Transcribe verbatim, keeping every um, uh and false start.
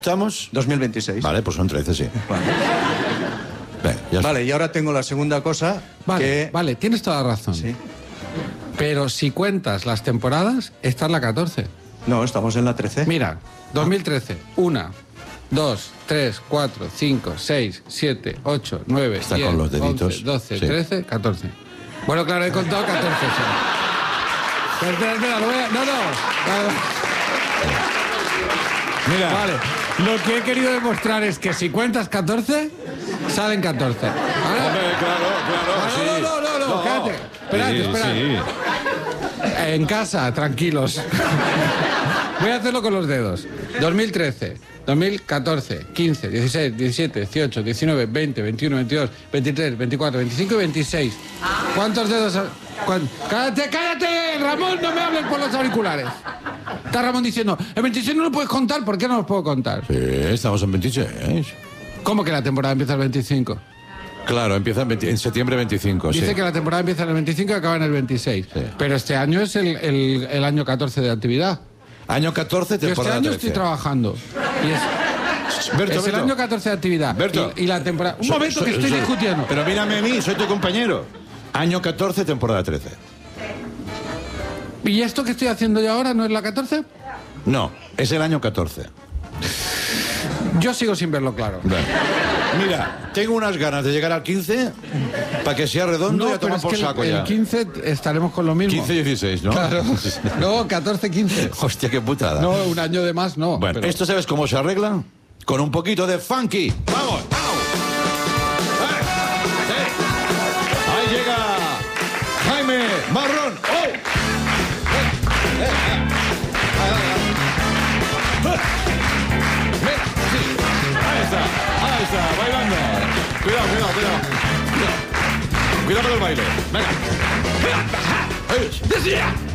¿Estamos? dos mil veintiséis. Vale, pues son trece, sí. Vale. Ven, ya Vale, y ahora tengo la segunda cosa. Vale, que... vale, tienes toda la razón. Sí. Pero si cuentas las temporadas, esta es la catorce. No, estamos en la trece. Mira, dos mil trece, una, dos, tres, cuatro, cinco, seis, siete, ocho, nueve, Está diez, con los deditos. once, doce, Sí. trece, catorce. Bueno, claro, he contado catorce. Sí. Pero espera, espera, lo voy a... No, no. Mira. Vale, lo que he querido demostrar es que si cuentas catorce, salen catorce. ¿Vale? Hombre, claro, claro, Ah, sí. no, no, no, no, no, cállate. Espérate, Sí, espérate. sí. En casa, tranquilos. Voy a hacerlo con los dedos. dos mil trece, dos mil catorce, quince, dieciséis, diecisiete, dieciocho, diecinueve, veinte, veintiuno, veintidós, veintitrés, veinticuatro, veinticinco y veintiséis. ¿Cuántos dedos? ha- cuán- ¡Cállate, cállate! Ramón, no me hables por los auriculares. Está Ramón diciendo, el veintiséis no lo puedes contar, ¿por qué no lo puedo contar? Sí, estamos en veintiséis. ¿Cómo que la temporada empieza el veinticinco? Claro, empieza en, veinte en septiembre veinticinco, Dice sí. que la temporada empieza en el veinticinco y acaba en el veintiséis. Sí. Pero este año es el, el- el año catorce de actividad. Año catorce, Yo este temporada año trece. estoy trabajando. Y es, Berto, es el Berto. año catorce de actividad. Berto. Y, y la temporada... Un Soy- momento soy- que estoy soy- discutiendo. Pero mírame a mí, soy tu compañero. Año catorce, temporada trece. ¿Y esto que estoy haciendo yo ahora no es la catorce? No, es el año catorce. Yo sigo sin verlo claro. Bueno. Mira, tengo unas ganas de llegar al quince para que sea redondo y a pero tomar es por que el- saco el, ya. quince estaremos con lo mismo. quince y dieciséis, ¿no? Claro. No, catorce, quince. Hostia, qué putada. No, un año de más no. Bueno, pero- ¿esto sabes cómo se arregla? Con un poquito de funky. ¡Vamos! ¡Vamos! ¡Eh! ¡Eh! Ahí llega Jaime Marrón. ¡Oh! ¡Eh! ¡Eh! ¡Eh! Mira, sí. Ahí está, ahí está, bailando. Cuidado, cuidado, cuidado. Cuidado, cuidado con el baile. Venga. Mira. ¡Eh! ¡Decía!